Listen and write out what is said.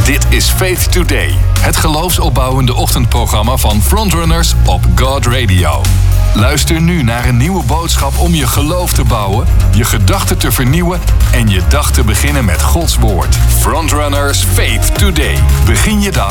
Dit is Faith Today, het geloofsopbouwende ochtendprogramma van Frontrunners op God Radio. Luister nu naar een nieuwe boodschap om je geloof te bouwen, je gedachten te vernieuwen en je dag te beginnen met Gods woord. Frontrunners Faith Today. Begin je dag